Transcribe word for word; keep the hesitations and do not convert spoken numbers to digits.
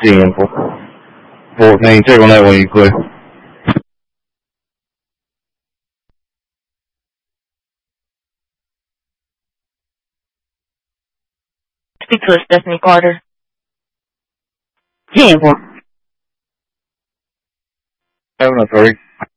Tempo. fourteen, check on that when you clear. Speak to Stephanie Carter. Tempo. seven oh three.